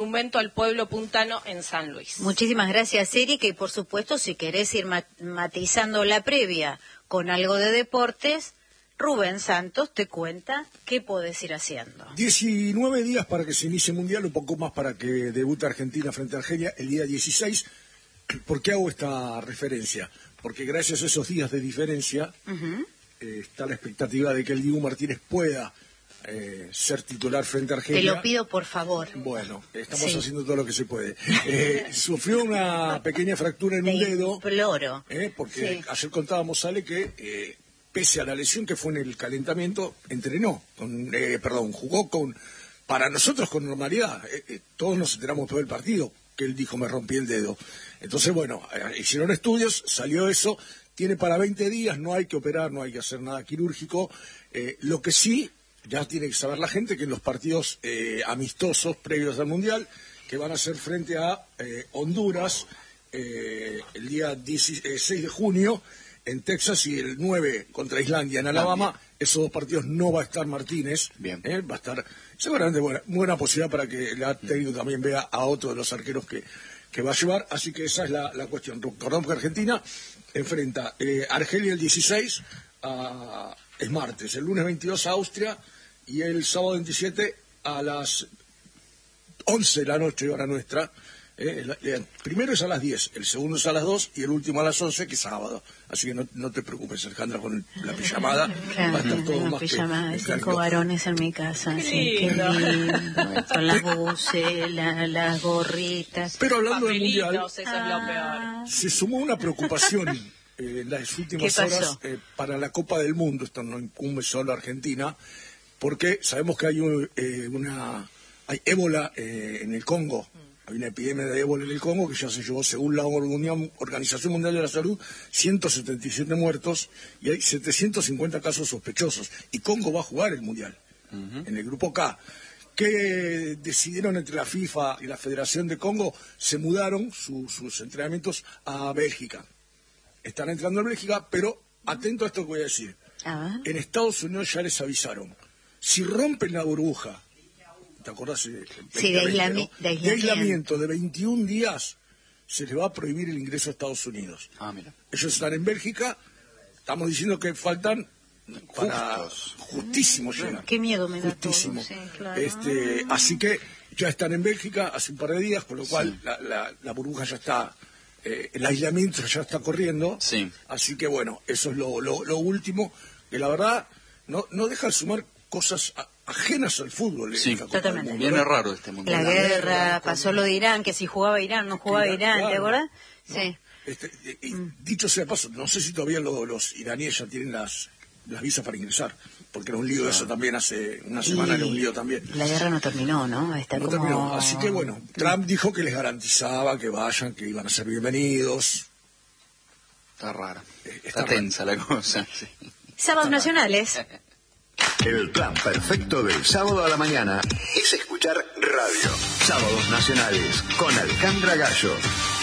monumento al pueblo puntano en San Luis. Muchísimas gracias, Erika, y por supuesto, si querés ir matizando la previa con algo de deportes, Rubén Santos te cuenta qué podés ir haciendo. 19 días para que se inicie el Mundial, un poco más para que debute Argentina frente a Argelia el día 16. ¿Por qué hago esta referencia? Porque gracias a esos días de diferencia está la expectativa de que el Dibu Martínez pueda ser titular frente a Argelia. Te lo pido, por favor. Bueno, estamos haciendo todo lo que se puede. Sufrió una pequeña fractura en un dedo. Imploro. Porque ayer contábamos, Ale, que pese a la lesión que fue en el calentamiento, entrenó, jugó para nosotros con normalidad. Todos nos enteramos todo el partido, que él dijo, me rompí el dedo. Entonces, bueno, hicieron estudios, salió eso, tiene para 20 días, no hay que operar, no hay que hacer nada quirúrgico. Lo que sí, ya tiene que saber la gente que en los partidos amistosos previos al Mundial, que van a ser frente a Honduras el día 6 de junio en Texas y el 9 contra Islandia en Alabama, esos dos partidos no va a estar Martínez. Bien. Va a estar seguramente buena posibilidad para que el técnico también vea a otro de los arqueros que va a llevar, así que esa es la cuestión. Recordamos que Argentina enfrenta Argelia el 16 es martes, el lunes 22 a Austria y el sábado 27 a las 11 de la noche, hora nuestra. Primero es a las 10, el segundo es a las 2 y el último a las 11, que es sábado. Así que no te preocupes, Alejandra, con la pijamada. Claro, va a estar todo más pijamada de 5 varones en mi casa. Qué lindo. Con las buces, las gorritas. Pero hablando del Mundial, eso es lo peor. Se sumó una preocupación en las últimas horas para la Copa del Mundo. Esto no incumbe solo a Argentina, porque sabemos que hay hay ébola en el Congo. Hay una epidemia de ébola en el Congo que ya se llevó, según la Organización Mundial de la Salud, 177 muertos y hay 750 casos sospechosos. Y Congo va a jugar el Mundial, en el Grupo K. Que decidieron entre la FIFA y la Federación de Congo, se mudaron sus entrenamientos a Bélgica. Están entrando a Bélgica, pero atento a esto que voy a decir. En Estados Unidos ya les avisaron. Si rompen la burbuja, ¿te acordás? De aislamiento de 21 días, se les va a prohibir el ingreso a Estados Unidos. Mira. Ellos están en Bélgica, estamos diciendo que faltan justísimo llegan. Qué miedo me da justísimo. todo. Sí, claro. Así que ya están en Bélgica hace un par de días, con lo cual la burbuja ya está, el aislamiento ya está corriendo. Sí. Así que bueno, eso es lo último, que la verdad no deja de sumar cosas ajenas al fútbol. Sí, totalmente. Viene raro este mundo. La guerra, pasó lo de Irán, que si jugaba Irán, no jugaba Irán, ¿te acuerdas? No. Sí. Dicho sea de paso, no sé si todavía los iraníes ya tienen las visas para ingresar, porque era un lío eso también hace una semana, era un lío también. La guerra no terminó, ¿no? Terminó, así que bueno, Trump dijo que les garantizaba que vayan, que iban a ser bienvenidos. Está rara, está tensa la cosa. Sí. Sábados nacionales. El plan perfecto del sábado a la mañana es escuchar radio. Sábados nacionales con Alejandra Gallo.